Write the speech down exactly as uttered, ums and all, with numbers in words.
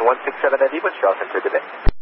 one six seven N D, what's your offer for today?